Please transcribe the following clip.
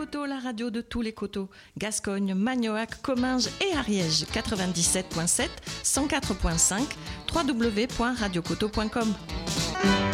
Coteaux, la radio de tous les coteaux. Gascogne, Magnoac, Comminges et Ariège. 97.7, 104.5, www.radiocoteaux.com.